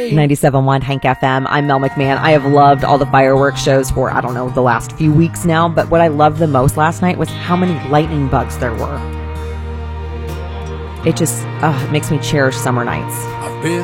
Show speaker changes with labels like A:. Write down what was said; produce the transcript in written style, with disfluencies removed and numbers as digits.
A: 97.1 Hank FM. I'm Mel McMahon. I have loved all the fireworks shows for, I don't know, the last few weeks now. But what I loved the most last night was how many lightning bugs there were. It just makes me cherish summer nights.